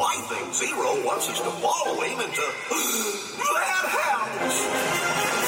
I think Zero wants us to follow him into that house.